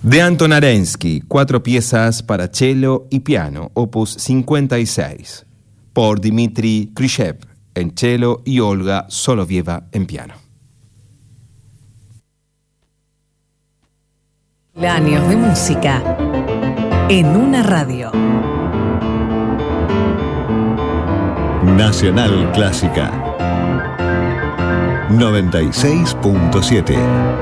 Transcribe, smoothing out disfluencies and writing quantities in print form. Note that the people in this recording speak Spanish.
De Anton Arensky, 4 piezas para cello y piano, opus 56, por Dmitri Khrushchev en cello y Olga Solovieva en piano. Años de música en una radio. Nacional Clásica 96.7.